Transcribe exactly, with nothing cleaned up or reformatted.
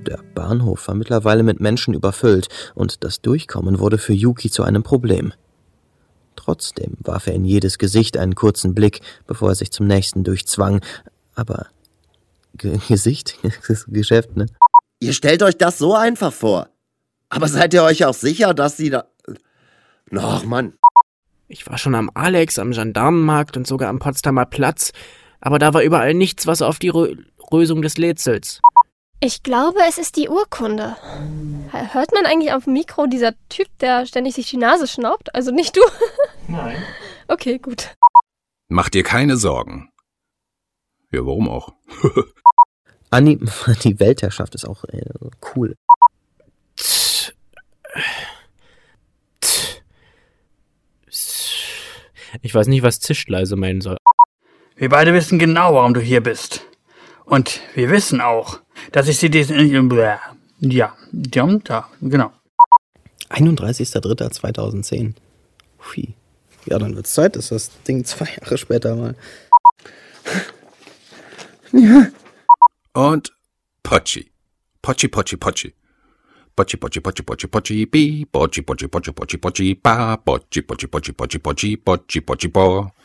Der Bahnhof war mittlerweile mit Menschen überfüllt und das Durchkommen wurde für Yuki zu einem Problem. Trotzdem warf er in jedes Gesicht einen kurzen Blick, bevor er sich zum nächsten durchzwang. Aber G- Gesicht? Das ist Geschäft, ne? Ihr stellt euch das so einfach vor. Aber seid ihr euch auch sicher, dass sie da... Ach, Mann. Ich war schon am Alex, am Gendarmenmarkt und sogar am Potsdamer Platz, aber da war überall nichts, was auf die Rö- Lösung des Rätsels. Ich glaube, es ist die Urkunde. Hört man eigentlich auf dem Mikro dieser Typ, der ständig sich die Nase schnaubt? Also nicht du? Nein. Okay, gut. Mach dir keine Sorgen. Ja, warum auch? Anni, die Weltherrschaft ist auch äh, cool. Ich weiß nicht, was Zischleise meinen soll. Wir beide wissen genau, warum du hier bist. Und wir wissen auch, dass ich sie diesen... Ja, ja, da, genau. einunddreißigster dritter zweitausendzehn. Hui. Ja, dann wird's Zeit, dass das Ding zwei Jahre später mal... Ja. Und Pochi. Pochi, Pochi, Pochi. Pochi, Pochi, Pochi, Pochi, Pochi, bi. Pochi, Pochi, Pochi, Pochi, Pochi, ba. Pochi, Pochi, Pochi, Pochi, Pochi, Pochi, Pochi, bo.